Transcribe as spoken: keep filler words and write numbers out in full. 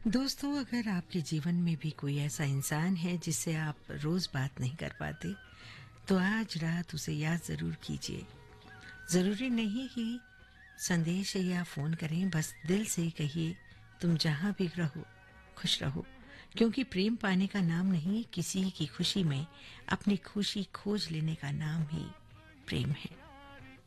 दोस्तों, अगर आपके जीवन में भी कोई ऐसा इंसान है जिससे आप रोज बात नहीं कर पाते, तो आज रात उसे याद जरूर कीजिए। जरूरी नहीं कि संदेश या फोन करें, बस दिल से कहिए तुम जहां भी रहो खुश रहो, क्योंकि प्रेम पाने का नाम नहीं, किसी की खुशी में अपनी खुशी खोज लेने का नाम ही प्रेम है।